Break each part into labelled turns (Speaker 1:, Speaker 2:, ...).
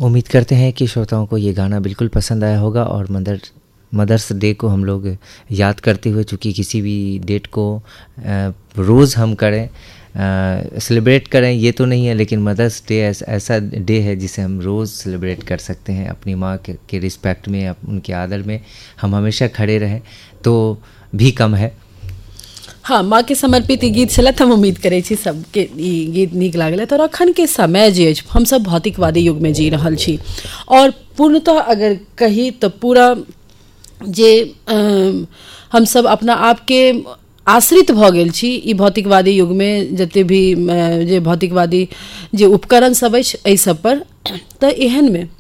Speaker 1: उम्मीद करते हैं कि श्रोताओं को ये गाना बिल्कुल पसंद आया होगा और मदर्स डे को हम लोग याद करते हुए, चूँकि किसी भी डेट को रोज़ हम करें सेलिब्रेट करें ये तो नहीं है, लेकिन मदर्स डे ऐसा डे है जिसे हम रोज़ सेलिब्रेट कर सकते हैं। अपनी माँ के रिस्पेक्ट में, उनके आदर में हम हमेशा खड़े रहें तो भी कम है।
Speaker 2: हाँ, माँ के समर्पित गीत छलत। हम उम्मीद करै छी सबके ई गीत नीक लागलत। और अखन के समय जे अछि, हम सब भौतिकवादी युग में जी रहल छी और पूर्णतः अगर कही तो पूरा जे हम सब अपना आप के आश्रित भ गेल छी ई भौतिकवादी युग में, जते भी जे भौतिकवादी जे उपकरण सब अछि एहि सब पर। तो एहन में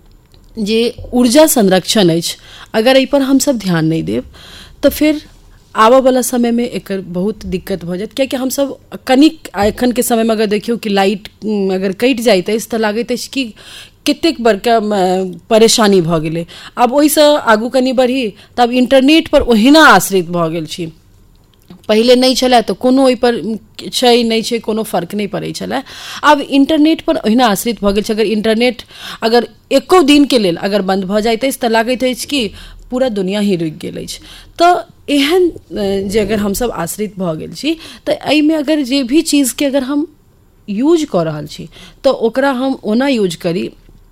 Speaker 2: जे ऊर्जा संरक्षण अछि, अगर एहि पर हम सब ध्यान नहीं देब तो फिर आबऽ वाला समय में एक बहुत दिक्कत भ जायत। कियाकि हम सब कनिक एखन के समय में अगर देखियो कि लाइट अगर कटि जाइत अछि तऽ लागैत अछि कि कतेक बड़का परेशानी भ गेलै। आब ओहिसँ आगू कनि बढ़ी तऽ आब इंटरनेट पर ओहिना आश्रित भ गेल छी। पहले नहीं छलै तो कोनो ओहि पर छै नहीं छै कोनो फर्क नहीं पड़ै छलै। आब इंटरनेट पर ओहिना आश्रित भ गेल छै। अगर इंटरनेट अगर एको दिन के लेल अगर बंद भ जाइत अछि तऽ लागैत अछि कि पूरा दुनिया ही रुकि गेल अछि। तो एहन जे अगर हम सब आश्रित भ गेल छी तऽ एहि में अगर जे भी चीज के अगर हम यूज कऽ रहल छी तऽ ओकरा हम ओना यूज करी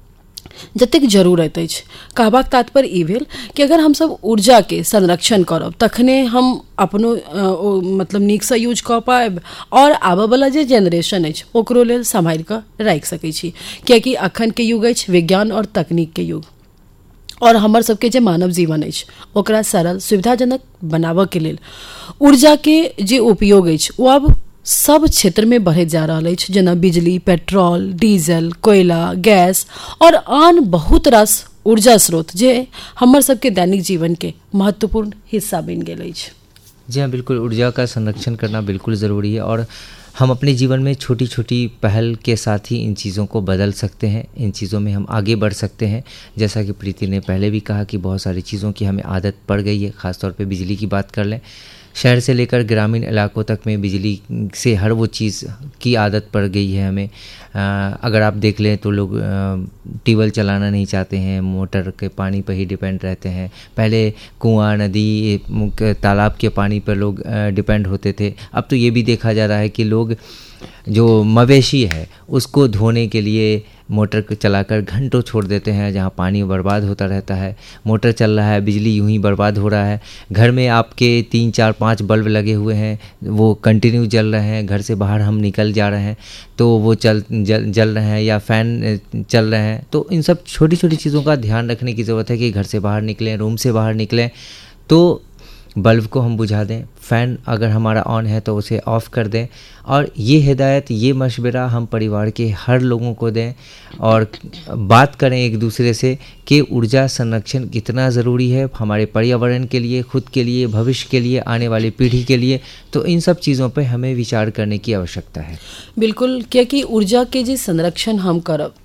Speaker 2: जतेक जरूरत अछि। कहबाक तात्पर्य ई भेल कि अगर हम सब ऊर्जा के संरक्षण करब तखने हम अपनो मतलब नीक से यूज कऽ पाएब और आबऽ वाला जे जेनरेशन अछि ओकरो लेल सम्हारि कऽ राखि सकै छी। कियाकि अखन के युग अछि विज्ञान और तकनीक के युग, और हमर सबके जे मानव जीवन अछि ओकरा सरल सुविधाजनक बनाबऽ के लेल ऊर्जा के जे उपयोग अछि वो अब सब क्षेत्र में बढ़ैत जा रहल अछि। जेना बिजली, पेट्रोल, डीजल, कोयला, गैस और आन बहुत रास ऊर्जा स्रोत जे हमर सबके दैनिक जीवन के महत्वपूर्ण हिस्सा बनि गेल अछि।
Speaker 1: जी हाँ, बिल्कुल ऊर्जा का संरक्षण करना बिल्कुल ज़रूरी है और हम अपने जीवन में छोटी छोटी पहल के साथ ही इन चीज़ों को बदल सकते हैं, इन चीज़ों में हम आगे बढ़ सकते हैं। जैसा कि प्रीति ने पहले भी कहा कि बहुत सारी चीज़ों की हमें आदत पड़ गई है। ख़ासतौर पे बिजली की बात कर लें, शहर से लेकर ग्रामीण इलाकों तक में बिजली से हर वो चीज़ की आदत पड़ गई है हमें। अगर आप देख लें तो लोग ट्यूबवेल चलाना नहीं चाहते हैं, मोटर के पानी पर ही डिपेंड रहते हैं। पहले कुआं, नदी, तालाब के पानी पर लोग डिपेंड होते थे। अब तो ये भी देखा जा रहा है कि लोग जो मवेशी है उसको धोने के लिए मोटर को चलाकर घंटों छोड़ देते हैं, जहाँ पानी बर्बाद होता रहता है। मोटर चल रहा है, बिजली यूं ही बर्बाद हो रहा है। घर में आपके 3, 4, 5 बल्ब लगे हुए हैं, वो कंटिन्यू जल रहे हैं। घर से बाहर हम निकल जा रहे हैं तो वो जल रहे हैं, या फ़ैन चल रहे हैं। तो इन सब छोटी छोटी चीज़ों का ध्यान रखने की ज़रूरत है कि घर से बाहर निकलें, रूम से बाहर निकलें तो बल्ब को हम बुझा दें, फ़ैन अगर हमारा ऑन है तो उसे ऑफ़ कर दें। और ये हिदायत, ये मशवरा हम परिवार के हर लोगों को दें और बात करें एक दूसरे से कि ऊर्जा संरक्षण कितना ज़रूरी है हमारे पर्यावरण के लिए, खुद के लिए, भविष्य के लिए, आने वाली पीढ़ी के लिए। तो इन सब चीज़ों पे हमें विचार करने की आवश्यकता है।
Speaker 2: बिल्कुल, क्योंकि ऊर्जा के जे संरक्षण हम करब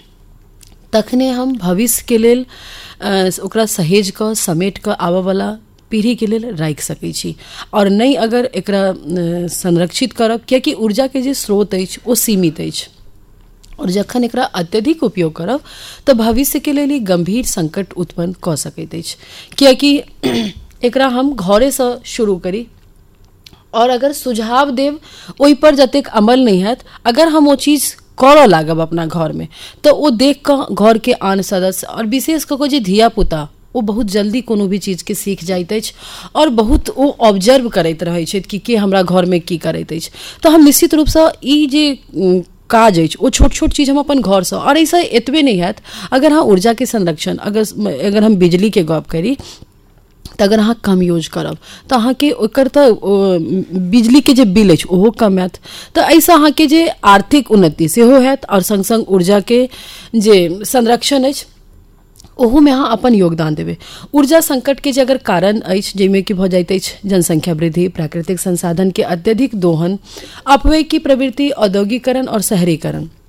Speaker 2: तखने हम भविष्य के लेल ओकरा सहेज कऽ समेट कऽ आबऽ वाला पीढ़ी के लेल राखि सकै छी। और नहीं अगर एकरा संरक्षित करब, कियाकि ऊर्जा के जे स्रोत अछि ओ सीमित अछि और जखन एकरा अत्यधिक उपयोग करब तऽ भविष्य के लेल गंभीर संकट उत्पन्न कऽ सकैत अछि। कियाकि एकरा हम घरे से शुरू करी और अगर सुझाव देव ओहि पर जतेक अमल नहीं हैत, अगर हम वो चीज करऽ लागब अपना घर में तो वो देख कऽ घर के आन सदस्य और विशेष कऽ जे धिया पुता वो बहुत जल्दी कोनो भी चीज के सीख जाइत अछि और बहुत वो ऑब्जर्व करैत रहै छथि कि के हमरा घर में की करैत अछि। तो हम निश्चित रूप से ई जे काज अछि वो छोट छोट चीज हम अपन घर से, और ऐसा एतबे नहीं हैत अगर हाँ ऊर्जा के संरक्षण, अगर हम बिजली के गप करी तो अगर अहाँ कम यूज करब तो अहाँ के ओकर तो बिजली के जे बिल अछि ओहो कम हैत। तो ऐसा अहाँ के जे आर्थिक उन्नति सेहो हैत और संग संग ऊर्जा के जे संरक्षण अछि ओहू में अहाँ अपन योगदान देवे। ऊर्जा संकट के जे अगर कारण अछि जाहिमे कि भऽ जाइत अछि जनसंख्या वृद्धि, प्राकृतिक संसाधन के अत्यधिक दोहन, अपव्यय की प्रवृत्ति, औद्योगिकरण और शहरीकरण,